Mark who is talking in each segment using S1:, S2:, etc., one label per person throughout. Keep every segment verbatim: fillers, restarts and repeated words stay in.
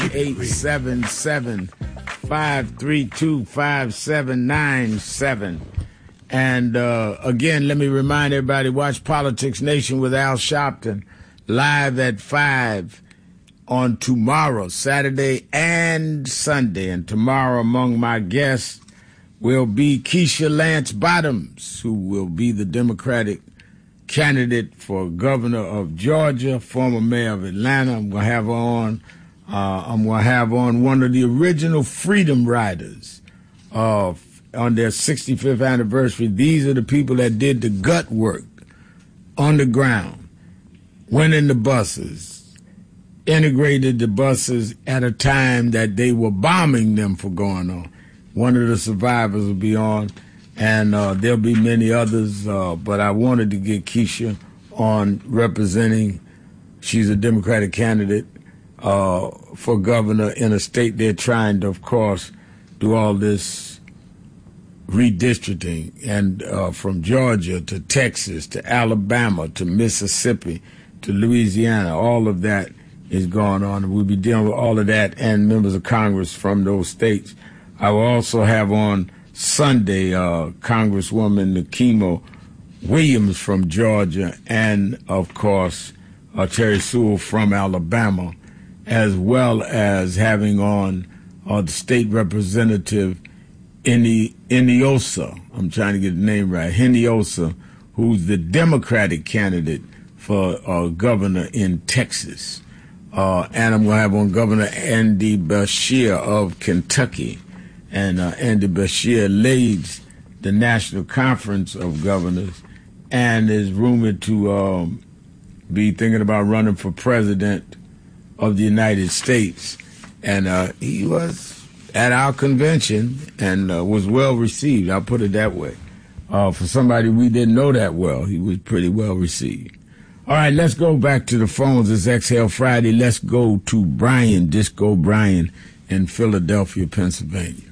S1: eight seven seven, five three two, five seven nine seven. And uh, again, let me remind everybody, watch Politics Nation with Al Sharpton live at five on tomorrow, Saturday and Sunday. And tomorrow among my guests will be Keisha Lance Bottoms, who will be the Democratic candidate for governor of Georgia, former mayor of Atlanta. I'm going to have her on. Uh, I'm going to have on one of the original Freedom Riders uh, on their sixty-fifth anniversary. These are the people that did the gut work on the ground, went in the buses, integrated the buses at a time that they were bombing them for going on. One of the survivors will be on, and uh, there'll be many others, uh, but I wanted to get Keisha on representing, she's a Democratic candidate uh, for governor in a state they're trying to, of course, do all this redistricting, and uh, from Georgia to Texas to Alabama to Mississippi to Louisiana, all of that is going on. We'll be dealing with all of that and members of Congress from those states. I will also have on Sunday uh, Congresswoman Nikema Williams from Georgia and, of course, uh, Terry Sewell from Alabama, as well as having on uh, the state representative Ini, Iniosa, I'm trying to get the name right, Iniosa, who's the Democratic candidate for uh, governor in Texas. Uh, and I'm going to have on Governor Andy Beshear of Kentucky. And uh, Andy Beshear leads the National Conference of Governors and is rumored to um, be thinking about running for president of the United States. And uh, he was at our convention and uh, was well received. I'll put it that way. Uh, for somebody we didn't know that well, he was pretty well received. All right, let's go back to the phones. It's Exhale Friday. Let's go to Brian, Disco Brian in Philadelphia, Pennsylvania.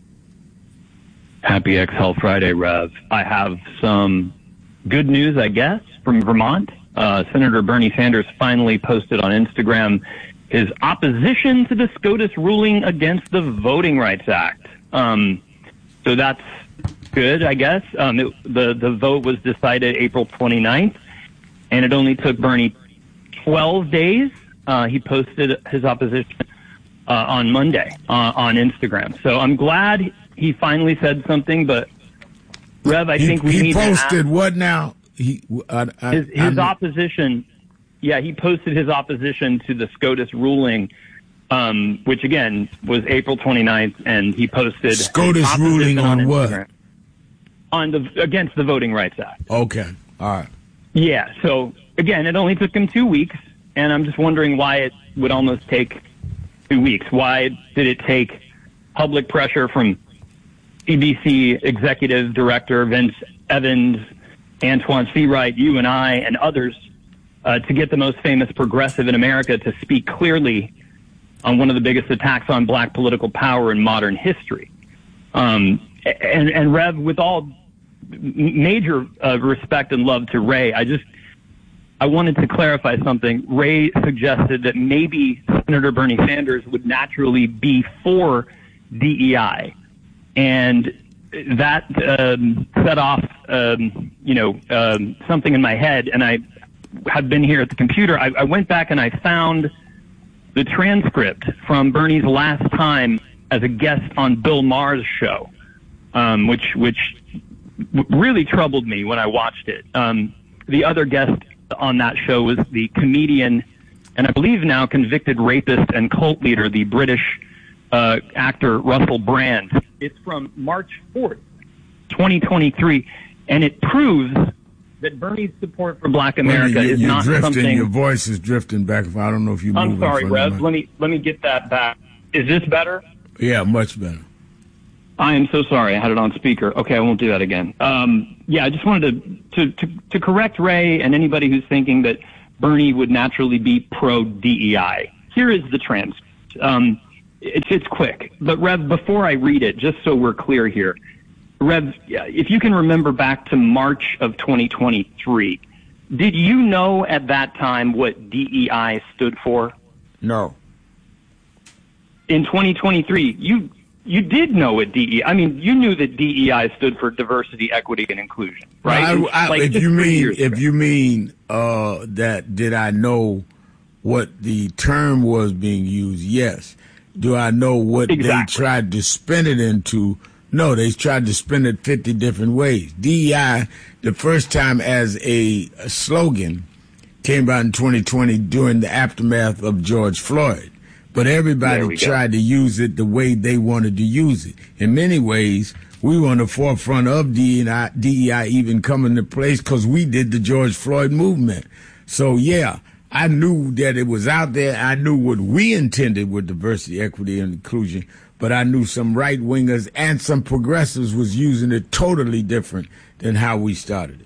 S2: Happy Exhale Friday, Rev. I have some good news, I guess, from Vermont. Uh, Senator Bernie Sanders finally posted on Instagram his opposition to the SCOTUS ruling against the Voting Rights Act. Um, so that's good, I guess. Um, it, the, the vote was decided April twenty-ninth, and it only took Bernie twelve days. Uh, he posted his opposition uh, on Monday uh, on Instagram. So I'm glad he finally said something, but Rev, I
S1: he,
S2: think we
S1: he
S2: need
S1: posted
S2: to ask,
S1: what now? He I, I,
S2: his, his opposition. Yeah, he posted his opposition to the SCOTUS ruling, um, which again was April twenty-ninth, and he posted
S1: SCOTUS ruling on, on what?
S2: On the against the Voting Rights Act.
S1: Okay, all right.
S2: Yeah, so again, it only took him two weeks, and I'm just wondering why it would almost take two weeks. Why did it take public pressure from C B C Executive Director Vince Evans, Antoine Seawright, you and I, and others uh, to get the most famous progressive in America to speak clearly on one of the biggest attacks on black political power in modern history? Um, and, and Rev, with all major uh, respect and love to Ray, I just I wanted to clarify something. Ray suggested that maybe Senator Bernie Sanders would naturally be for D E I. And that um, set off, um, you know, um, something in my head. And I have been here at the computer. I, I went back and I found the transcript from Bernie's last time as a guest on Bill Maher's show, um, which which really troubled me when I watched it. Um, the other guest on that show was the comedian and I believe now convicted rapist and cult leader, the British uh, actor Russell Brand. It's from March fourth, twenty twenty-three, and it proves that Bernie's support for Black America
S1: well, you,
S2: is
S1: you're
S2: not
S1: drifting,
S2: something.
S1: Your voice is drifting back. I don't know if you.
S2: I'm sorry, Rev. Let me let me get that back. Is this better?
S1: Yeah, much better.
S2: I am so sorry. I had it on speaker. Okay, I won't do that again. Um, yeah, I just wanted to, to, to, to correct Ray and anybody who's thinking that Bernie would naturally be pro-D E I. Here is the transcript. Um, it's, it's quick. But, Rev, before I read it, just so we're clear here, Rev, if you can remember back to March of twenty twenty-three, did you know at that time what D E I stood for?
S1: No.
S2: in twenty twenty-three, you you did know what D E I. I mean, you knew that D E I stood for diversity, equity, and inclusion, right?
S1: Well, I, I, like if, you mean, if you mean uh, that, did I know what the term was being used? Yes. Do I know what exactly. they tried to spin it into? No, they tried to spin it fifty different ways. D E I, the first time as a, a slogan, came out in twenty twenty during the aftermath of George Floyd. But everybody tried go. to use it the way they wanted to use it. In many ways, we were on the forefront of D E I even coming to place because we did the George Floyd movement. So, yeah, I knew that it was out there. I knew what we intended with diversity, equity, and inclusion. But I knew some right-wingers and some progressives was using it totally different than how we started it.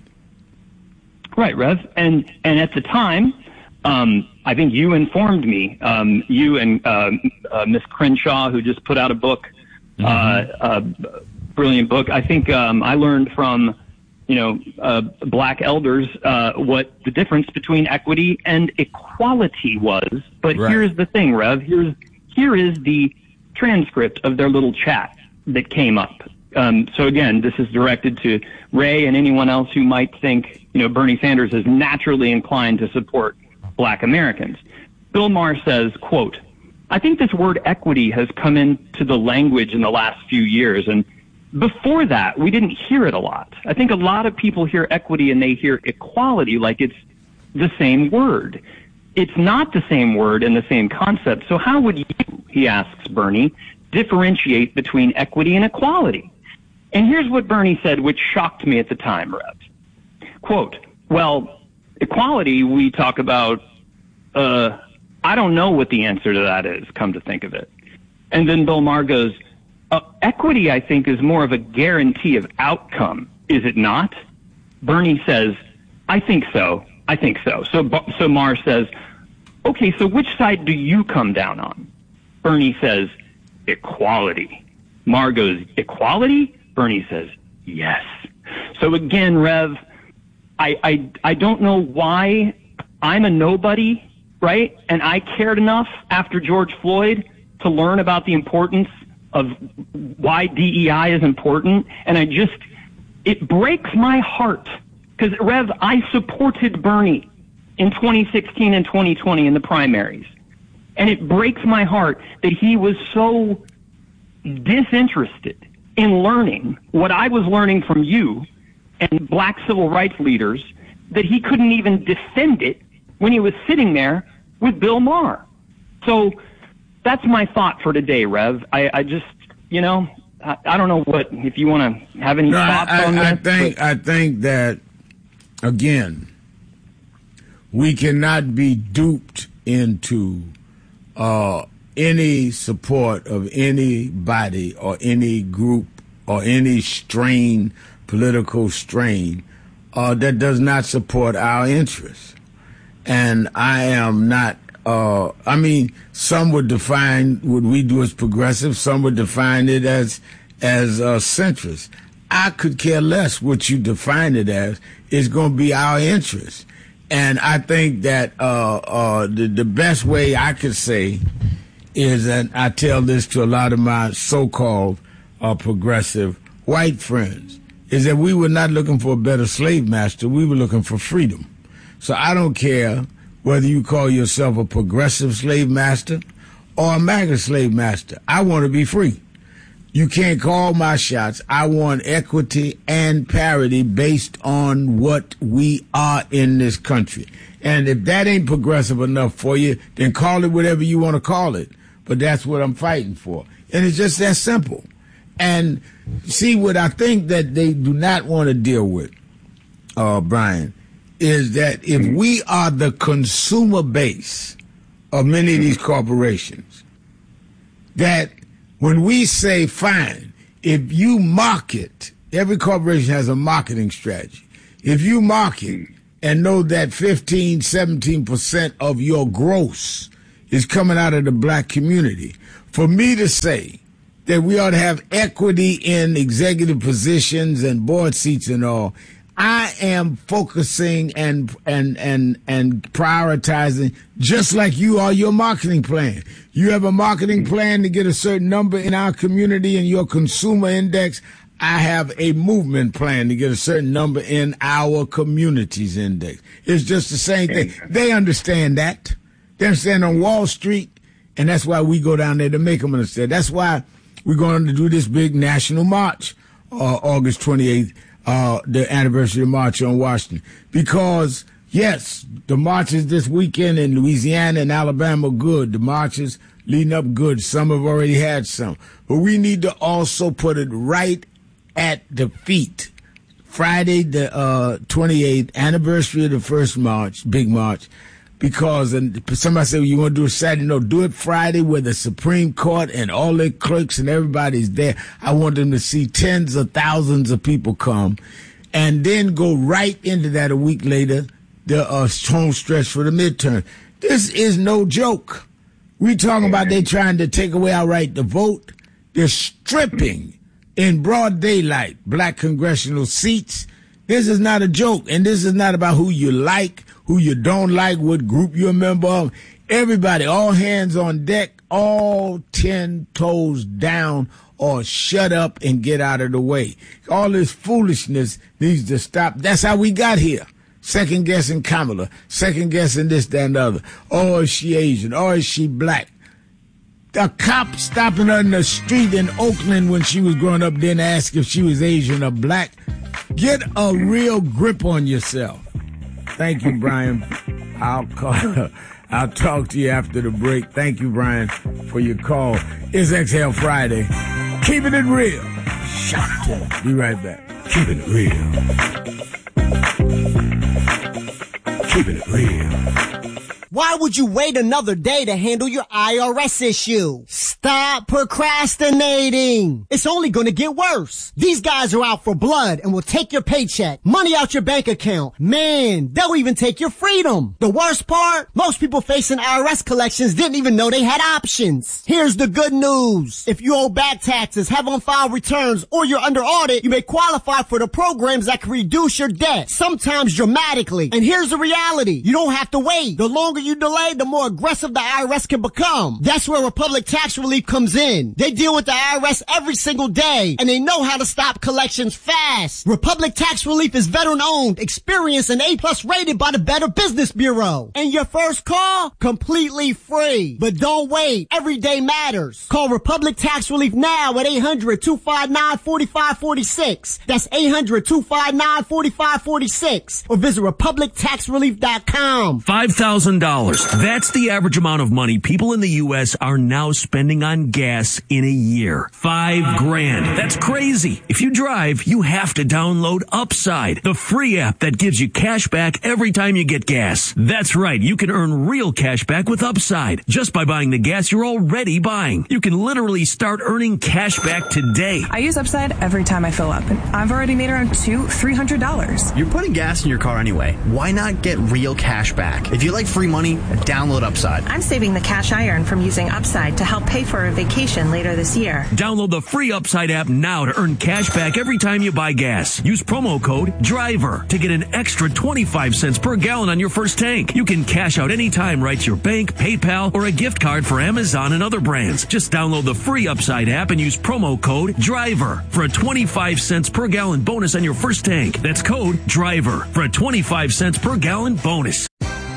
S2: Right, Rev. And, and at the time, Um, I think you informed me, um, you and uh, uh, Miss Crenshaw, who just put out a book, mm-hmm. uh, a brilliant book. I think um, I learned from, you know, uh, black elders uh, what the difference between equity and equality was. But right. here's the thing, Rev. Here's here is the transcript of their little chat that came up. Um, so again, this is directed to Ray and anyone else who might think, you know, Bernie Sanders is naturally inclined to support Black Americans. Bill Maher says, quote, I think this word equity has come into the language in the last few years, and before that, we didn't hear it a lot. I think a lot of people hear equity and they hear equality like it's the same word. It's not the same word and the same concept, so how would you, he asks Bernie, differentiate between equity and equality? And here's what Bernie said, which shocked me at the time, Rev. Quote, well, equality, we talk about, uh, I don't know what the answer to that is, come to think of it. And then Bill Maher goes, uh, equity, I think, is more of a guarantee of outcome, is it not? Bernie says, I think so. I think so. So, so Maher says, okay, so which side do you come down on? Bernie says, equality. Maher goes, equality? Bernie says, yes. So again, Rev, I, I, I don't know why I'm a nobody, right? And I cared enough after George Floyd to learn about the importance of why D E I is important. And I just, it breaks my heart because, Rev, I supported Bernie in twenty sixteen and twenty twenty in the primaries. And it breaks my heart that he was so disinterested in learning what I was learning from you and black civil rights leaders that he couldn't even defend it when he was sitting there with Bill Maher. So that's my thought for today, Rev. I, I just, you know, I, I don't know what, if you want to have any no, thoughts
S1: I,
S2: on
S1: I,
S2: that.
S1: I think, I think that, again, we cannot be duped into uh, any support of anybody or any group or any strain political strain uh, that does not support our interests. And I am not, uh, I mean, some would define what we do as progressive, some would define it as, as uh, centrist. I could care less what you define it as. It's going to be our interest. And I think that uh, uh, the, the best way I could say is, and I tell this to a lot of my so-called uh, progressive white friends, is that we were not looking for a better slave master. We were looking for freedom. So I don't care whether you call yourself a progressive slave master or a MAGA slave master. I want to be free. You can't call my shots. I want equity and parity based on what we are in this country. And if that ain't progressive enough for you, then call it whatever you want to call it. But that's what I'm fighting for. And it's just that simple. And see, what I think that they do not want to deal with, uh, Brian, is that if we are the consumer base of many of these corporations, that when we say, fine, if you market, every corporation has a marketing strategy. If you market and know that fifteen, seventeen percent of your gross is coming out of the black community, for me to say that we ought to have equity in executive positions and board seats and all, I am focusing and and and and prioritizing just like you are your marketing plan. You have a marketing plan to get a certain number in our community in your consumer index. I have a movement plan to get a certain number in our community's index. It's just the same thing. They understand that. They understand on Wall Street, and that's why we go down there to make them understand. That's why we're going to do this big national march, uh, August twenty-eighth. Uh, the anniversary of the March on Washington. Because, yes, the marches this weekend in Louisiana and Alabama are good. The marches leading up good. Some have already had some. But we need to also put it right at the feet. Friday, the uh, twenty-eighth, anniversary of the first march, big march. Because and somebody said, well, you want to do it Saturday? No, do it Friday where the Supreme Court and all their clerks and everybody's there. I want them to see tens of thousands of people come. And then go right into that a week later, the uh, home stretch for the midterm. This is no joke. We talking about they trying to take away our right to vote. They're stripping in broad daylight black congressional seats. This is not a joke. And this is not about who you like, who you don't like, what group you're a member of. Everybody, all hands on deck, all ten toes down, or shut up and get out of the way. All this foolishness needs to stop. That's how we got here. Second guessing Kamala, second guessing this, that, and the other. Oh, is she Asian? Oh, is she black? A cop stopping her in the street in Oakland when she was growing up didn't ask if she was Asian or black. Get a real grip on yourself. Thank you, Brian. I'll call. I'll talk to you after the break. Thank you, Brian, for your call. It's Exhale Friday. Keeping it real. Shout it to him. Be right back. Keeping it real. Keeping it real.
S3: Why would you wait another day to handle your I R S issue? Stop procrastinating. It's only going to get worse. These guys are out for blood and will take your paycheck, money out your bank account. Man, they'll even take your freedom. The worst part? Most people facing I R S collections didn't even know they had options. Here's the good news. If you owe back taxes, have on-file returns, or you're under audit, you may qualify for the programs that can reduce your debt, sometimes dramatically. And here's the reality. You don't have to wait. The longer you delay, the more aggressive the I R S can become. That's where Republic Tax Relief comes in. They deal with the I R S every single day, and they know how to stop collections fast. Republic Tax Relief is veteran-owned, experienced, and A-plus rated by the Better Business Bureau. And your first call? Completely free. But don't wait. Every day matters. Call Republic Tax Relief now at eight hundred, two five nine, four five four six. That's eight hundred, two five nine, four five four six. Or visit republic tax relief dot com.
S4: five thousand dollars. That's the average amount of money people in the U S are now spending on gas in a year. Five grand. That's crazy. If you drive, you have to download Upside, the free app that gives you cash back every time you get gas. That's right. You can earn real cash back with Upside just by buying the gas you're already buying. You can literally start earning cash back today.
S5: I use Upside every time I fill up, and I've already made around two, three hundred dollars.
S6: You're putting gas in your car anyway. Why not get real cash back? If you like free money, download Upside.
S5: I'm saving the cash I earn from using Upside to help pay for a vacation later this year.
S4: Download the free Upside app now to earn cash back every time you buy gas. Use promo code DRIVER to get an extra twenty-five cents per gallon on your first tank. You can cash out anytime right to your bank, PayPal, or a gift card for Amazon and other brands. Just download the free Upside app and use promo code DRIVER for a twenty-five cents per gallon bonus on your first tank. That's code DRIVER for a twenty-five cents per gallon bonus.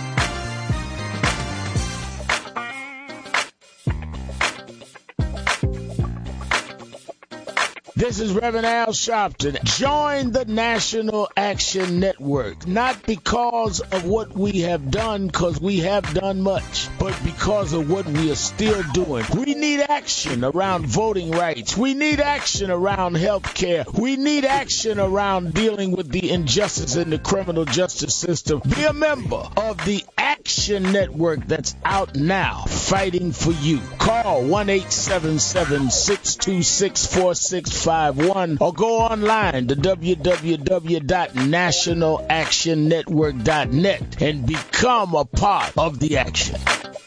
S1: This is Reverend Al Sharpton. Join the National Action Network, not because of what we have done, because we have done much, but because of what we are still doing. We need action around voting rights. We need action around health care. We need action around dealing with the injustice in the criminal justice system. Be a member of the Action Network that's out now, fighting for you. Call one eight seven seven, six two six, four six five one or go online to w w w dot national action network dot net and become a part of the action.